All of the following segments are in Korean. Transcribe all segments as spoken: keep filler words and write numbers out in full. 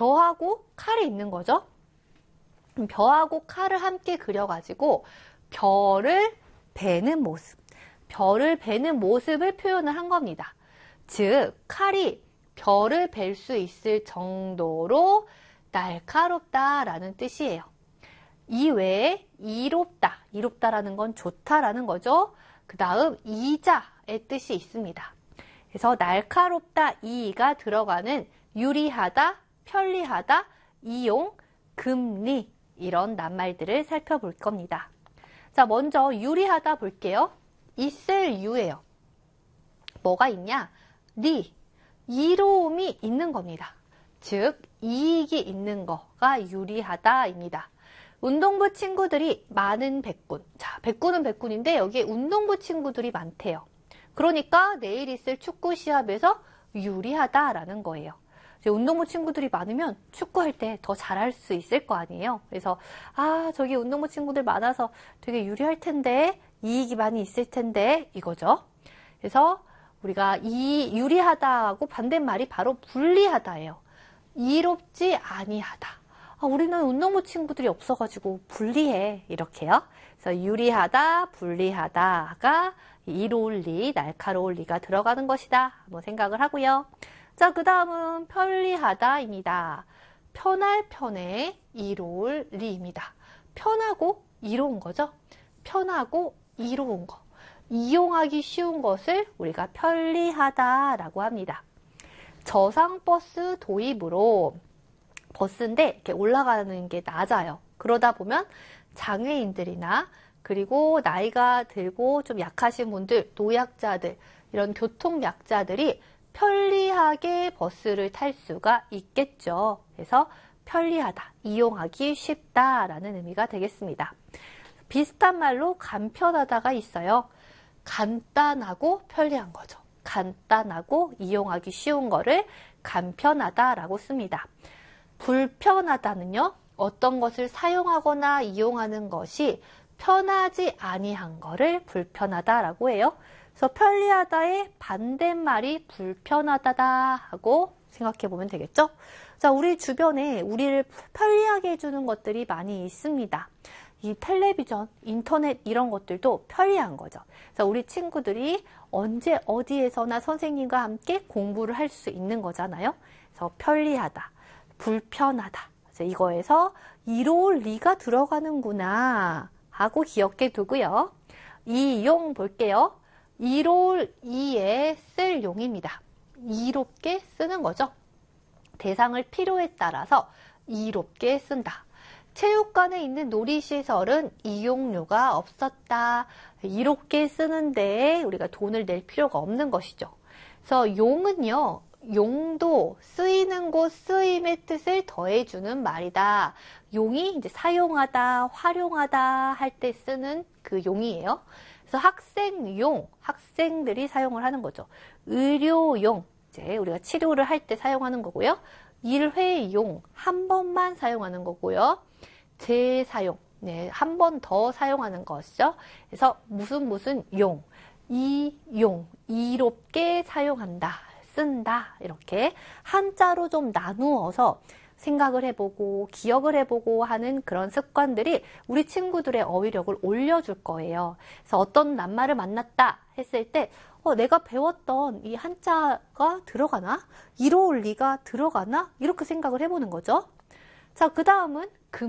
벼하고 칼이 있는 거죠. 벼하고 칼을 함께 그려가지고 벼를 베는 모습, 벼를 베는 모습을 표현을 한 겁니다. 즉, 칼이 벼를 벨 수 있을 정도로 날카롭다라는 뜻이에요. 이외에 이롭다, 이롭다라는 건 좋다라는 거죠. 그 다음 이자의 뜻이 있습니다. 그래서 날카롭다, 이가 들어가는 유리하다, 편리하다, 이용, 금리 이런 낱말들을 살펴볼 겁니다. 자, 먼저 유리하다 볼게요. 있을 유예요. 뭐가 있냐? 리, 이로움이 있는 겁니다. 즉, 이익이 있는 거가 유리하다입니다. 운동부 친구들이 많은 백군. 자, 백군은 백군인데 여기에 운동부 친구들이 많대요. 그러니까 내일 있을 축구 시합에서 유리하다라는 거예요. 이제 운동부 친구들이 많으면 축구할 때 더 잘할 수 있을 거 아니에요. 그래서 아, 저기 운동부 친구들 많아서 되게 유리할 텐데, 이익이 많이 있을 텐데 이거죠. 그래서 우리가 이 유리하다하고 반대말이 바로 불리하다예요. 이롭지 아니하다. 아, 우리는 운동부 친구들이 없어가지고 불리해. 이렇게요. 그래서 유리하다, 불리하다가 이로울 리, 날카로울 리가 들어가는 것이다. 한번 생각을 하고요. 자, 그 다음은 편리하다입니다. 편할 편에 이로울 리입니다. 편하고 이로운 거죠. 편하고 이로운 거. 이용하기 쉬운 것을 우리가 편리하다라고 합니다. 저상버스 도입으로 버스인데 이렇게 올라가는 게 낮아요. 그러다 보면 장애인들이나 그리고 나이가 들고 좀 약하신 분들, 노약자들, 이런 교통약자들이 편리하게 버스를 탈 수가 있겠죠. 그래서 편리하다, 이용하기 쉽다라는 의미가 되겠습니다. 비슷한 말로 간편하다가 있어요. 간단하고 편리한 거죠. 간단하고 이용하기 쉬운 거를 간편하다라고 씁니다. 불편하다는요, 어떤 것을 사용하거나 이용하는 것이 편하지 아니한 거를 불편하다라고 해요. 그래서 편리하다의 반대말이 불편하다다 하고 생각해 보면 되겠죠? 자, 우리 주변에 우리를 편리하게 해주는 것들이 많이 있습니다. 이 텔레비전, 인터넷 이런 것들도 편리한 거죠. 그래서 우리 친구들이 언제 어디에서나 선생님과 함께 공부를 할 수 있는 거잖아요. 그래서 편리하다, 불편하다. 그래서 이거에서 이로울 리가 들어가는구나 하고 기억해 두고요. 이용 볼게요. 이로울 이에 쓸 용입니다. 이롭게 쓰는 거죠. 대상을 필요에 따라서 이롭게 쓴다. 체육관에 있는 놀이시설은 이용료가 없었다. 이롭게 쓰는데 우리가 돈을 낼 필요가 없는 것이죠. 그래서 용은요, 용도, 쓰이는 곳, 쓰임의 뜻을 더해주는 말이다. 용이 이제 사용하다, 활용하다 할 때 쓰는 그 용이에요. 그래서 학생용, 학생들이 사용을 하는 거죠. 의료용, 이제 우리가 치료를 할 때 사용하는 거고요. 일회용, 한 번만 사용하는 거고요. 재사용, 네, 한 번 더 사용하는 것이죠. 그래서 무슨 무슨 용, 이용, 이롭게 사용한다, 쓴다, 이렇게 한자로 좀 나누어서 생각을 해보고 기억을 해보고 하는 그런 습관들이 우리 친구들의 어휘력을 올려줄 거예요. 그래서 어떤 낱말을 만났다 했을 때 어, 내가 배웠던 이 한자가 들어가나? 이로울 리가 들어가나? 이렇게 생각을 해보는 거죠. 자, 그 다음은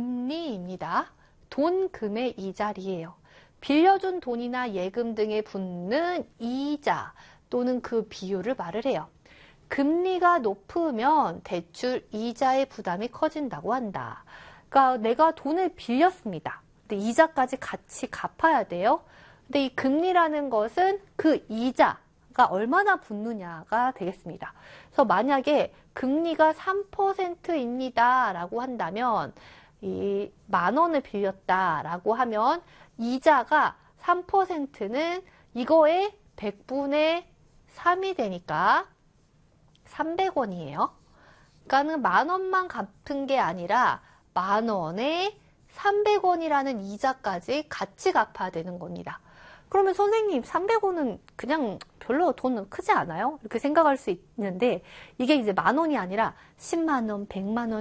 금리입니다. 돈, 금의 이 자리예요. 빌려준 돈이나 예금 등에 붙는 이자 또는 그 비율을 말을 해요. 금리가 높으면 대출 이자의 부담이 커진다고 한다. 그러니까 내가 돈을 빌렸습니다. 근데 이자까지 같이 갚아야 돼요. 근데 이 금리라는 것은 그 이자가 얼마나 붙느냐가 되겠습니다. 그래서 만약에 금리가 삼 퍼센트입니다 라고 한다면 이 만 원을 빌렸다라고 하면 이자가 삼 퍼센트는 이거의 백분의 삼이 되니까 삼백 원이에요. 그러니까는 만 원만 갚은 게 아니라 만 원에 삼백 원이라는 이자까지 같이 갚아야 되는 겁니다. 그러면 선생님 삼백 원은 그냥 별로 돈 크지 않아요? 이렇게 생각할 수 있는데 이게 이제 만 원이 아니라 십만 원, 백만 원,